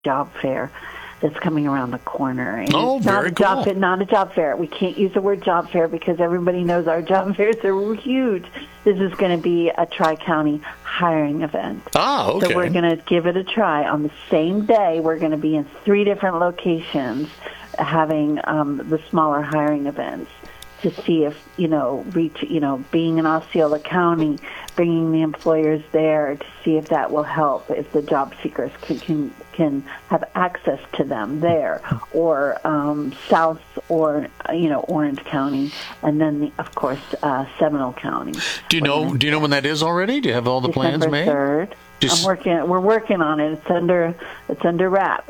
job fair that's coming around the corner. And it's very cool. Not a job fair. We can't use the word job fair because everybody knows our job fairs are huge. This is going to be a Tri-County hiring event. Okay. So we're going to give it a try. On the same day, we're going to be in 3 different locations having the smaller hiring events to see if, being in Osceola County, bringing the employers there to see if that will help, if the job seekers can have access to them there, or South or, Orange County, and then, of course, Seminole County. Do you know when that is already? Do you have all the plans made? December 3rd. We're working on it. It's under wrap.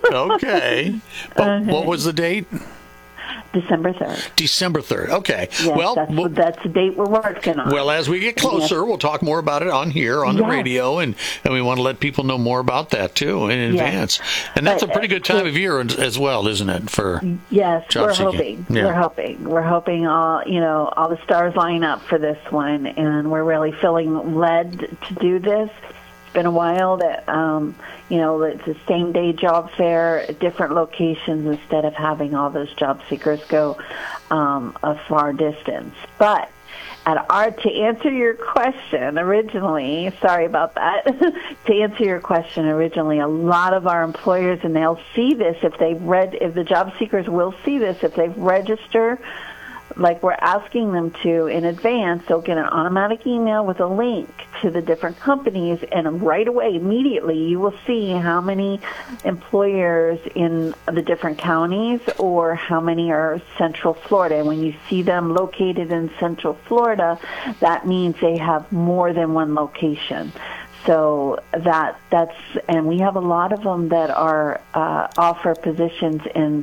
Okay. But what was the date? December 3rd. December 3rd. Okay. Yes, well, that's the date we're working on. Well, as we get closer, we'll talk more about it on here, on the radio, and we want to let people know more about that, too, in advance. And that's a pretty good time of year as well, isn't it, for job seeking? We're hoping all the stars line up for this one, and we're really feeling led to do this. It's been a while that, it's a same-day job fair at different locations instead of having all those job seekers go a far distance. But to answer your question originally, sorry about that, to answer your question originally, a lot of our employers, and they'll see this if the job seekers will see this if they've registered like we're asking them to in advance. They'll get an automatic email with a link to the different companies, and right away, immediately, you will see how many employers in the different counties or how many are Central Florida. And when you see them located in Central Florida, that means they have more than one location. So and we have a lot of them that are offer positions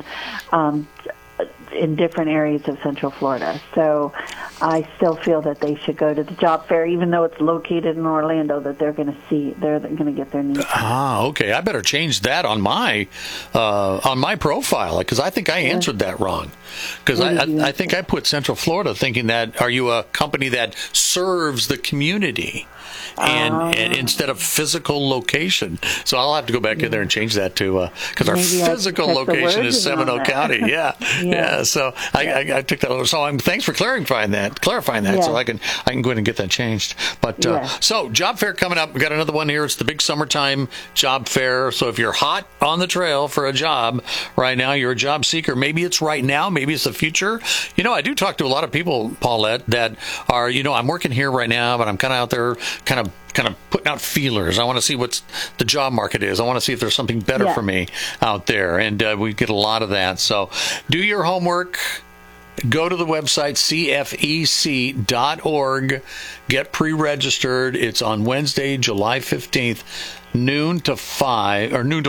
in different areas of Central Florida. So I still feel that they should go to the job fair, even though it's located in Orlando, that they're going to get their needs. Okay. I better change that on my profile, because I think I answered that wrong. Because I think I put Central Florida thinking that, are you a company that serves the community? And instead of physical location. So I'll have to go back in there and change that to, because our physical location is Seminole County. Yeah. So I took that over. So thanks for clarifying that. So I can go in and get that changed. But so job fair coming up. We got another one here. It's the big summertime job fair. So if you're hot on the trail for a job right now, you're a job seeker. Maybe it's right now. Maybe it's the future. I do talk to a lot of people, Paulette, that are, I'm working here right now, but I'm kind of out there, kind of putting out feelers. I want to see what the job market is. I want to see if there's something better for me out there. And we get a lot of that. So do your homework. Go to the website, cfec.org. Get pre-registered. It's on Wednesday, July 15th. Noon to 4 in the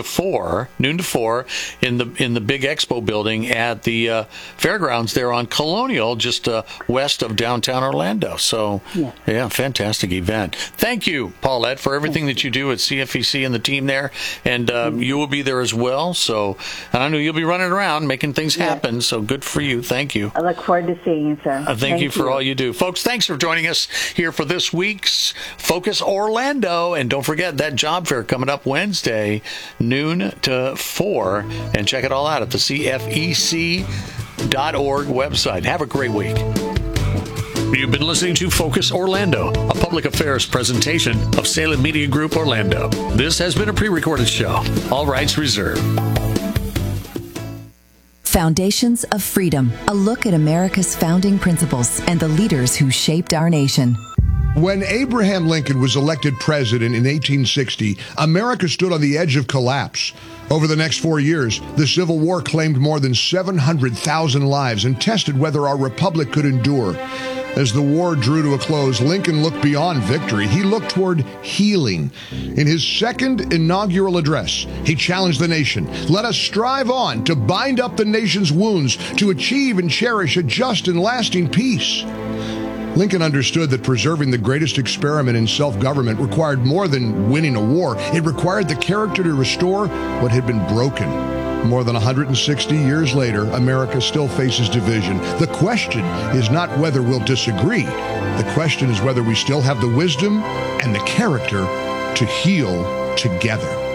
big expo building at the fairgrounds there on Colonial, just west of downtown Orlando. So, fantastic event. Thank you, Paulette, for everything that you do at CFEC and the team there. And you will be there as well. So, and I know you'll be running around making things happen. So good for you. Thank you. I look forward to seeing you, sir. Thank you for all you do. Folks, thanks for joining us here for this week's Focus Orlando. And don't forget that job fair coming up Wednesday, noon to 4. And check it all out at the CFEC.org website. Have a great week. You've been listening to Focus Orlando, a public affairs presentation of Salem Media Group Orlando. This has been a pre-recorded show. All rights reserved. Foundations of Freedom, a look at America's founding principles and the leaders who shaped our nation. When Abraham Lincoln was elected president in 1860, America stood on the edge of collapse. Over the next 4 years, the Civil War claimed more than 700,000 lives and tested whether our republic could endure. As the war drew to a close, Lincoln looked beyond victory. He looked toward healing. In his second inaugural address, he challenged the nation. Let us strive on to bind up the nation's wounds, to achieve and cherish a just and lasting peace. Lincoln understood that preserving the greatest experiment in self-government required more than winning a war. It required the character to restore what had been broken. More than 160 years later, America still faces division. The question is not whether we'll disagree. The question is whether we still have the wisdom and the character to heal together.